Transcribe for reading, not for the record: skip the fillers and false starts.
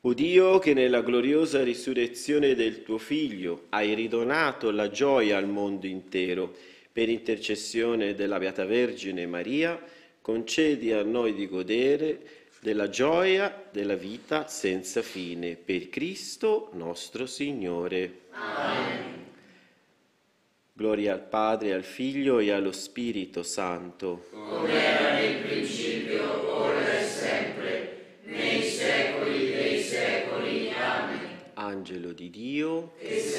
O Dio, che nella gloriosa risurrezione del tuo Figlio hai ridonato la gioia al mondo intero, per intercessione della Beata Vergine Maria, concedi a noi di godere della gioia della vita senza fine. Per Cristo nostro Signore. Amen. Gloria al Padre, al Figlio e allo Spirito Santo. Come era nel principio, ora e sempre, nei secoli dei secoli. Amen. Angelo di Dio, Che